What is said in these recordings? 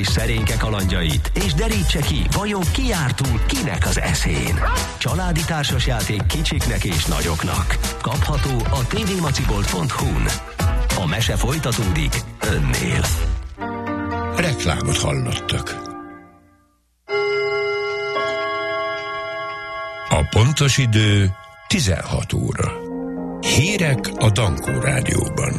szerényke kalandjait, és derítse ki, vajon ki járt túl kinek az eszén. Családi társasjáték kicsiknek és nagyoknak. Kapható a tvmacibolt.hu-n. A mese folytatódik önnél. Reklámot hallottak. A pontos idő 16 óra. Hírek a Dankó Rádióban.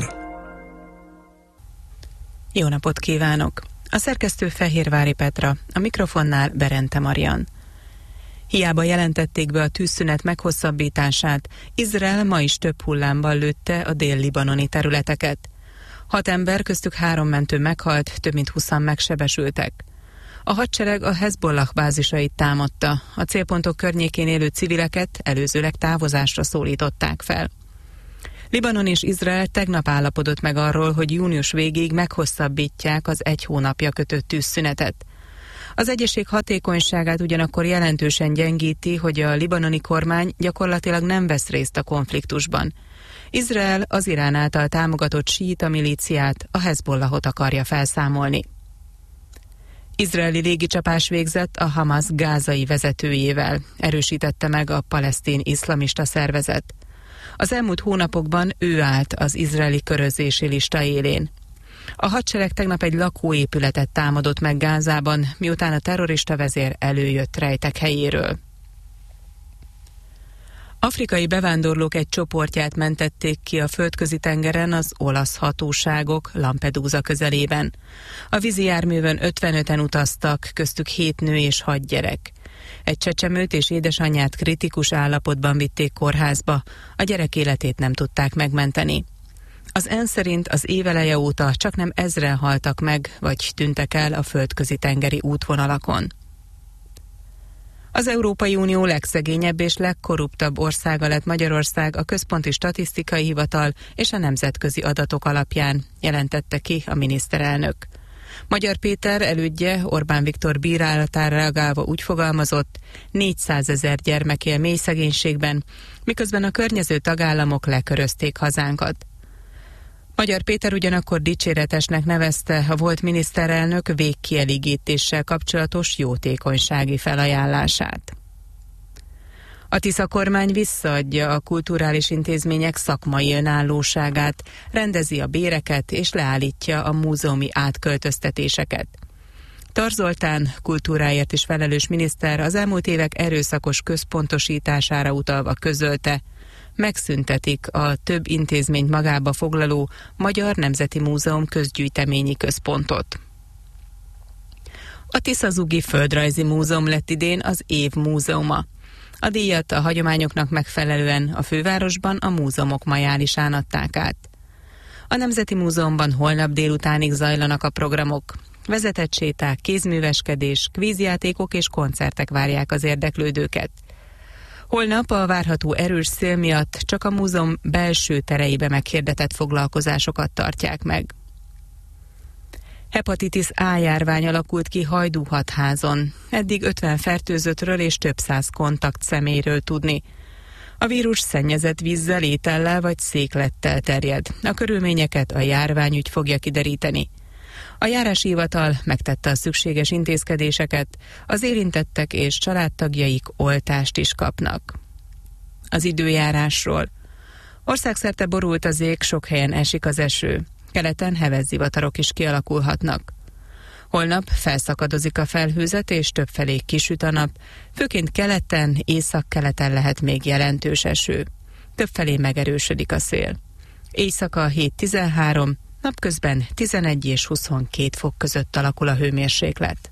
Jó napot kívánok! A szerkesztő Fehérvári Petra, a mikrofonnál Berente Marian. Hiába jelentették be a tűzszünet meghosszabbítását, Izrael ma is több hullámban lőtte a dél-libanoni területeket. 6 ember, köztük 3 mentő meghalt, több mint 20-an megsebesültek. A hadsereg a Hezbollah bázisait támadta, a célpontok környékén élő civileket előzőleg távozásra szólították fel. Libanon és Izrael tegnap állapodott meg arról, hogy június végéig meghosszabbítják az 1 hónapja kötött tűzszünetet. Az egyezség hatékonyságát ugyanakkor jelentősen gyengíti, hogy a libanoni kormány gyakorlatilag nem vesz részt a konfliktusban. Izrael az Irán által támogatott síita milíciát, a Hezbollahot akarja felszámolni. Izraeli légicsapás végzett a Hamas gázai vezetőjével, erősítette meg a palesztin iszlamista szervezet. Az elmúlt hónapokban ő állt az izraeli körözési lista élén. A hadsereg tegnap egy lakóépületet támadott meg Gázában, miután a terrorista vezér előjött rejtek helyéről. Afrikai bevándorlók egy csoportját mentették ki a Földközi-tengeren az olasz hatóságok Lampedusa közelében. A vízi járművön 55-en utaztak, köztük 7 nő és 6 gyerek. Egy csecsemőt és édesanyját kritikus állapotban vitték kórházba, a gyerek életét nem tudták megmenteni. Az ENSZ szerint az év eleje óta csaknem 1000-en haltak meg, vagy tűntek el a földközi-tengeri útvonalakon. Az Európai Unió legszegényebb és legkorruptabb országa lett Magyarország a Központi Statisztikai Hivatal és a nemzetközi adatok alapján, jelentette ki a miniszterelnök. Magyar Péter elődje Orbán Viktor bírálatára reagálva úgy fogalmazott, 400 000 gyermek él mély szegénységben, miközben a környező tagállamok lekörözték hazánkat. Magyar Péter ugyanakkor dicséretesnek nevezte a volt miniszterelnök végkielégítéssel kapcsolatos jótékonysági felajánlását. A Tisza kormány visszaadja a kulturális intézmények szakmai önállóságát, rendezi a béreket és leállítja a múzeumi átköltöztetéseket. Tar Zoltán, kultúráért is felelős miniszter az elmúlt évek erőszakos központosítására utalva közölte, megszüntetik a több intézményt magába foglaló Magyar Nemzeti Múzeum közgyűjteményi központot. A Tisza-Zugi Földrajzi Múzeum lett idén az év múzeuma. A díjat a hagyományoknak megfelelően a fővárosban a múzeumok majálisán adták át. A Nemzeti Múzeumban holnap délutánig zajlanak a programok. Vezetett séták, kézműveskedés, kvízjátékok és koncertek várják az érdeklődőket. Holnap a várható erős szél miatt csak a múzeum belső tereibe meghirdetett foglalkozásokat tartják meg. Hepatitis A járvány alakult ki Hajdúhatházon. Eddig 50 fertőzöttről és több 100 kontaktszemélyről tudni. A vírus szennyezett vízzel, étellel vagy széklettel terjed. A körülményeket a járványügy fogja kideríteni. A járási hivatal megtette a szükséges intézkedéseket, az érintettek és családtagjaik oltást is kapnak. Az időjárásról. Országszerte borult az ég, sok helyen esik az eső. Keleten hevezzivatarok is kialakulhatnak. Holnap felszakadozik a felhőzet és többfelé kisüt a nap, főként keleten, északkeleten lehet még jelentős eső. Többfelé megerősödik a szél. Éjszaka 7-13, napközben 11 és 22 fok között alakul a hőmérséklet.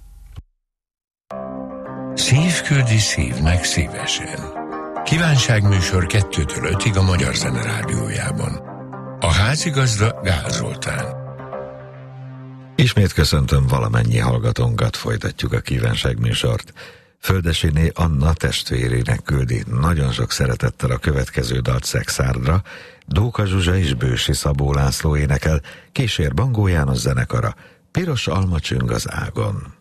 Szív küldi szívnek szívesen. Kívánságműsor 2-től 5-ig a Magyar Zene Rádiójában. A házigazda Gál Zoltán. Ismét köszöntöm valamennyi hallgatónkat, folytatjuk a kívánságműsort. Földesiné Anna testvérének küldi nagyon sok szeretettel a következő dalt Szexárdra, Dóka Zsuzsa és Bősi Szabó László énekel, kísér Bangó János zenekara, Piros alma csüng az ágon.